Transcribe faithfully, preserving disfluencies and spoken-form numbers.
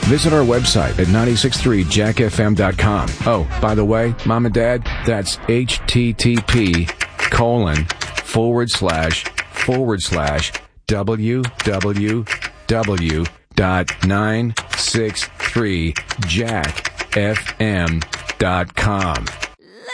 Visit our website at nine six three jack f m dot com. Oh, by the way, Mom and Dad, that's H T T P colon forward slash forward slash W W W dot nine six three jack f m dot com.